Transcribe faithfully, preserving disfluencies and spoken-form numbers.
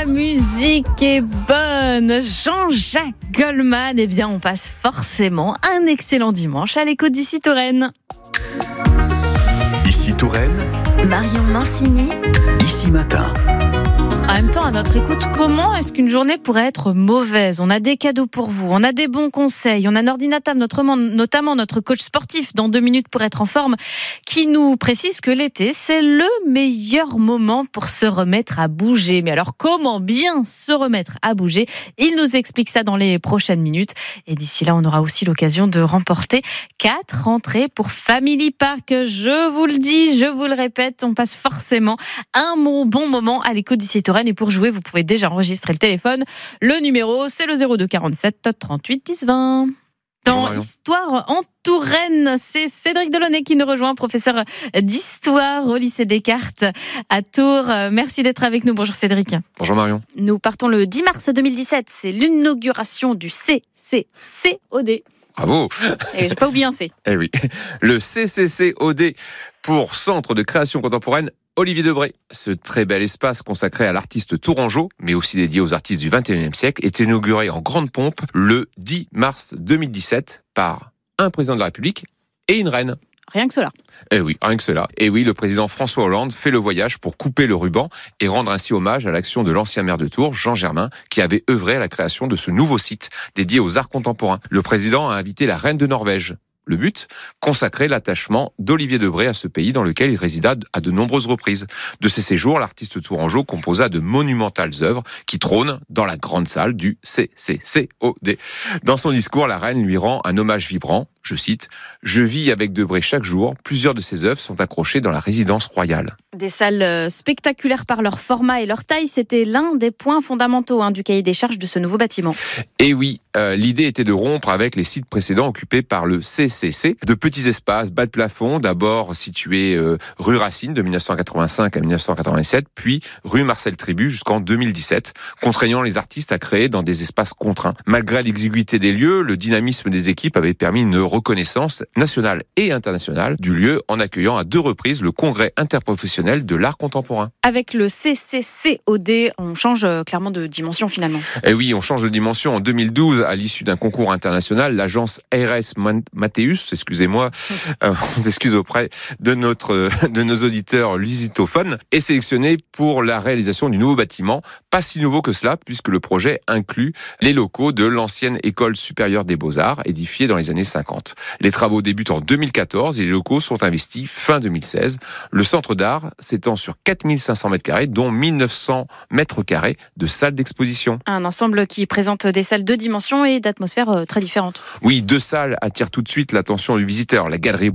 La musique est bonne. Jean-Jacques Goldman. Eh bien, on passe forcément un excellent dimanche à l'écoute d'Ici Touraine. Ici Touraine, Marion Mancini. Ici Matin. En même temps, à notre écoute, comment est-ce qu'une journée pourrait être mauvaise ? On a des cadeaux pour vous, on a des bons conseils, on a Nordina Tam, notre, notamment notre coach sportif dans deux minutes pour être en forme, qui nous précise que l'été, c'est le meilleur moment pour se remettre à bouger. Mais alors, comment bien se remettre à bouger ? Il nous explique ça dans les prochaines minutes. Et d'ici là, on aura aussi l'occasion de remporter quatre entrées pour Family Park. Je vous le dis, je vous le répète, on passe forcément un bon moment à l'écoute d'Ici Touraine. Et pour jouer, vous pouvez déjà enregistrer le téléphone. Le numéro, c'est le zéro deux quarante-sept trente-huit dix vingt. Dans Bonjour, Histoire en Touraine, c'est Cédric Delaunay qui nous rejoint, professeur d'histoire au lycée Descartes à Tours. Merci d'être avec nous. Bonjour Cédric. Bonjour Marion. Nous partons le dix mars deux mille dix-sept. C'est l'inauguration du C C C O D. Bravo. Et j'ai pas oublié un C. Eh oui, le C C C O D pour Centre de création contemporaine Olivier Debré. Ce très bel espace consacré à l'artiste tourangeau, mais aussi dédié aux artistes du vingt et unième siècle, est inauguré en grande pompe le dix mars deux mille dix-sept par un président de la République et une reine. Rien que cela. Eh oui, rien que cela. Et oui, le président François Hollande fait le voyage pour couper le ruban et rendre ainsi hommage à l'action de l'ancien maire de Tours, Jean Germain, qui avait œuvré à la création de ce nouveau site dédié aux arts contemporains. Le président a invité la reine de Norvège. Le but, consacrer l'attachement d'Olivier Debré à ce pays dans lequel il résida à de nombreuses reprises. De ses séjours, l'artiste tourangeau composa de monumentales œuvres qui trônent dans la grande salle du C C C O D. Dans son discours, la reine lui rend un hommage vibrant. Je cite, « Je vis avec Debré chaque jour. Plusieurs de ses œuvres sont accrochées dans la résidence royale. » Des salles spectaculaires par leur format et leur taille, c'était l'un des points fondamentaux hein, du cahier des charges de ce nouveau bâtiment. Et oui, euh, l'idée était de rompre avec les sites précédents occupés par le C C C. De petits espaces, bas de plafond, d'abord situés euh, rue Racine de mille neuf cent quatre-vingt-cinq à mille neuf cent quatre-vingt-sept, puis rue Marcel Tribut jusqu'en deux mille dix-sept, contraignant les artistes à créer dans des espaces contraints. Malgré l'exiguïté des lieux, le dynamisme des équipes avait permis une reconnaissance nationale et internationale du lieu en accueillant à deux reprises le congrès interprofessionnel de l'art contemporain. Avec le C C C O D, on change clairement de dimension finalement. Et oui, on change de dimension. En deux mille douze, à l'issue d'un concours international, l'agence R S Mathéus, excusez-moi, euh, on s'excuse auprès de notre, de nos auditeurs lusitophones, est sélectionnée pour la réalisation du nouveau bâtiment. Pas si nouveau que cela, puisque le projet inclut les locaux de l'ancienne école supérieure des Beaux-Arts, édifiée dans les années cinquante. Les travaux débutent en deux mille quatorze et les locaux sont investis fin deux mille seize. Le centre d'art s'étend sur quatre mille cinq cents mètres carrés, dont mille neuf cents mètres carrés de salles d'exposition. Un ensemble qui présente des salles de dimensions et d'atmosphères très différentes. Oui, deux salles attirent tout de suite l'attention du visiteur. La galerie